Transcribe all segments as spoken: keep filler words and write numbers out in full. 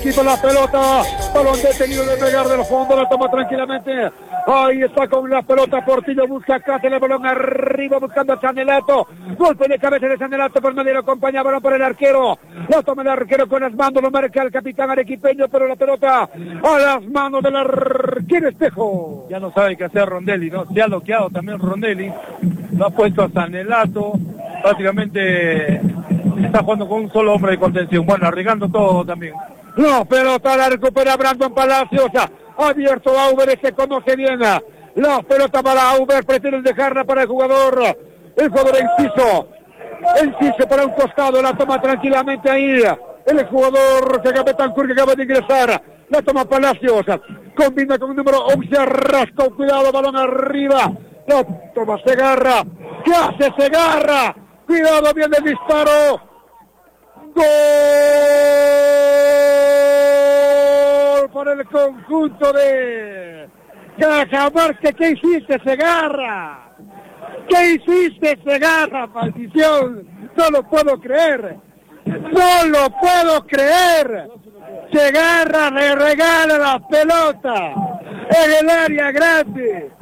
Quita la pelota, balón detenido de Melgar del fondo, la toma tranquilamente. Ahí está con la pelota, Portillo busca acá, el balón arriba buscando a Sanelato. Golpe de cabeza de Sanelato por medio, acompaña balón por el arquero. Lo toma el arquero con las manos, lo marca el capitán arequipeño, pero la pelota a las manos del arquero Espejo. Ya no sabe qué hacer Rondelli, ¿no? Se ha bloqueado también Rondelli. Lo ha puesto a Sanelato. Prácticamente está jugando con un solo hombre de contención. Bueno, arriesgando todo también. No, pelota la recupera Brandon Palacios. Abierto a Uber, se conoce bien. La pelota para Uber, pretende dejarla para el jugador. El jugador Enciso. Enciso para un costado, la toma tranquilamente ahí. El jugador que Betancur que acaba de ingresar. La toma Palacios. Combina con el número once, Rasco. Cuidado, balón arriba. La toma Segarra. ¿Qué hace Segarra? Cuidado, viene el disparo. ¡Gol! Por el conjunto de Cajamarca. ¿Qué hiciste, Segarra? ¿Qué hiciste, Segarra? Maldición. No lo puedo creer. No lo puedo creer. Segarra le regala la pelota en el área grande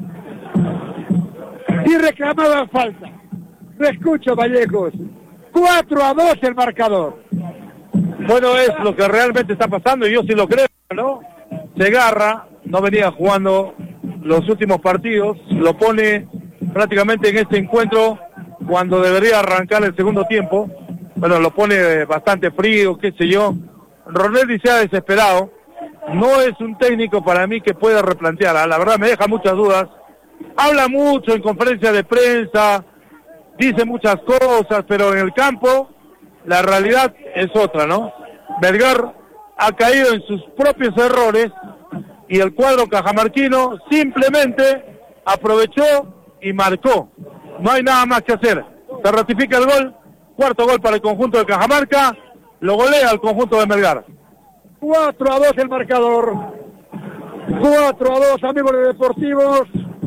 y reclamaba falta. Lo escucho, Vallejos. cuatro a dos el marcador. Bueno, es lo que realmente está pasando y yo sí lo creo, ¿no? Segarra no venía jugando los últimos partidos, lo pone prácticamente en este encuentro cuando debería arrancar el segundo tiempo. Bueno, lo pone bastante frío, qué sé yo. Rondelli se ha desesperado. No es un técnico para mí que pueda replantear, ¿eh? La verdad me deja muchas dudas. Habla mucho en conferencia de prensa, dice muchas cosas, pero en el campo la realidad es otra, ¿no? Melgar ha caído en sus propios errores y el cuadro cajamarquino simplemente aprovechó y marcó. No hay nada más que hacer. Se ratifica el gol, cuarto gol para el conjunto de Cajamarca, lo golea el conjunto de Melgar. cuatro a dos el marcador. cuatro a dos, amigos de Deportivos.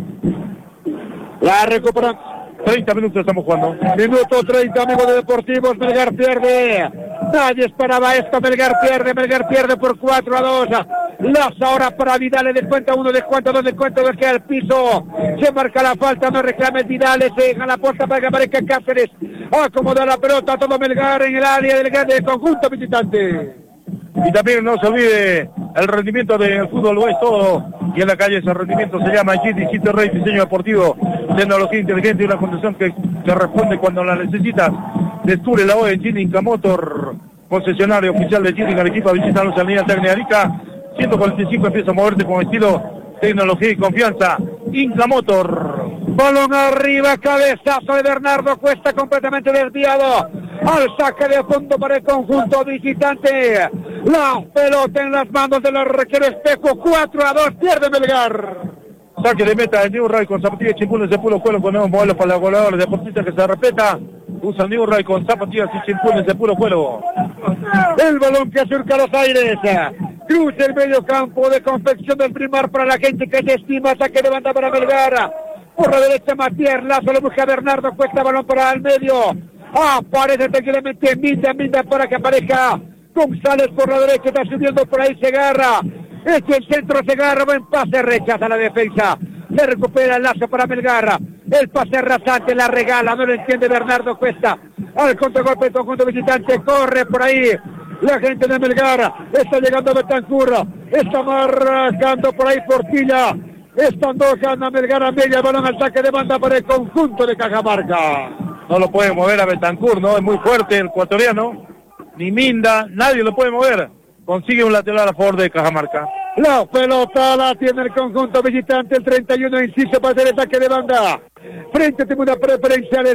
La recupera. treinta minutos estamos jugando. Minuto treinta, amigos de Deportivos. Melgar pierde. Nadie esperaba esto. Melgar pierde. Melgar pierde por cuatro a dos. Laza ahora para Vidal. Le descuenta uno, descuenta dos, descuenta dos. Queda al piso. Se marca la falta. No reclama el Vidal. Se deja la posta para que aparezca Cáceres. Acomoda la pelota. Todo Melgar en el área del grande conjunto visitante. Y también no se olvide el rendimiento del fútbol, lo es todo. Y en la calle ese rendimiento se llama Gini City Rey, diseño deportivo, tecnología inteligente y una condición que, que responde cuando la necesitas. Descubre la hoy en Gini Inca Motor, concesionario oficial de Gini en Arequipa. Visítanos en la línea técnica Arica ciento cuarenta y cinco, empieza a moverte con estilo, tecnología y confianza. Inca Motor. Balón arriba, cabezazo de Bernardo Cuesta, completamente desviado. Al saque de fondo para el conjunto visitante. La pelota en las manos del arquero Espejo. cuatro a dos, pierde Melgar. Saque de meta de New Ray con zapatillas chimpunes de puro cuero con nuevos modelos para los goleadores deportistas que se respeta. Usa New Ray con zapatillas y chimpunes de puro cuero. El balón que surca los aires. Cruza el medio campo de confección del primar para la gente que se estima. Saque de banda para Melgar. Por la derecha Matías Lazo, lo busca Bernardo Cuesta, balón para el medio. Aparece tranquilamente Minda, Minda para que aparezca González por la derecha, está subiendo por ahí Segarra. Este el centro Segarra, buen pase, rechaza la defensa. Se recupera el Lazo para Melgar. El pase rasante, la regala, no lo entiende Bernardo Cuesta. Al contragolpe del conjunto visitante, corre por ahí la gente de Melgar. Está llegando Betancur, está marcando por ahí Portilla. Estando gana Melgar a media, balón al saque de banda para el conjunto de Cajamarca. No lo puede mover a Betancur, ¿no? Es muy fuerte el ecuatoriano. Ni Minda, nadie lo puede mover. Consigue un lateral a favor de Cajamarca. La pelota la tiene el conjunto visitante, el treinta y uno, Enciso para hacer el saque de banda. Frente tiene una preferencia de